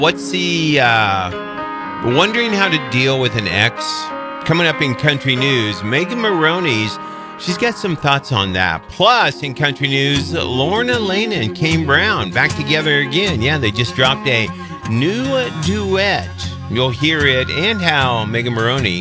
What's the wondering how to deal with an ex? Coming up in country news, Megan Maroney's. She's got some thoughts on that. Plus, in country news, Lorna Lane and Kane Brown back together again. Yeah, they just dropped a new duet. You'll hear it and how Megan Maroney